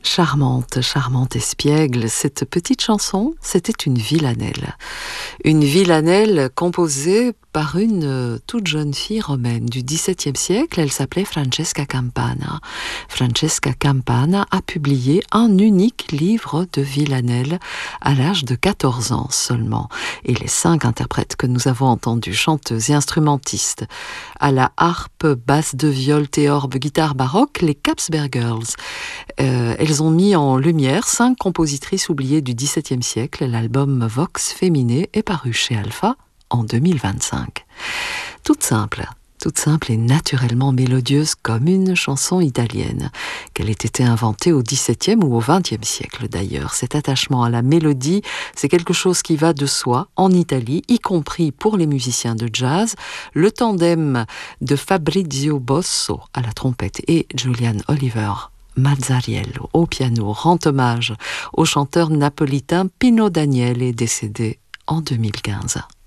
Charmante, charmante espiègle, cette petite chanson, c'était une villanelle. Une villanelle composée par une toute jeune fille romaine du XVIIe siècle. Elle s'appelait Francesca Campana. Francesca Campana a publié un unique livre de villanelle à l'âge de 14 ans seulement. Et les 5 interprètes que nous avons entendus, chanteuses et instrumentistes, à la harpe, basse de viol, théorbe, guitare baroque, les Capsberg Girls. Elles ont mis en lumière 5 compositrices oubliées du XVIIe siècle. L'album Vox Féminé est paru chez Alpha en 2025. Toute simple et naturellement mélodieuse comme une chanson italienne, qu'elle ait été inventée au XVIIe ou au XXe siècle d'ailleurs. Cet attachement à la mélodie, c'est quelque chose qui va de soi en Italie, y compris pour les musiciens de jazz. Le tandem de Fabrizio Bosso à la trompette et Julian Oliver Mazzariello au piano rend hommage au chanteur napolitain Pino Daniele, décédé en 2015.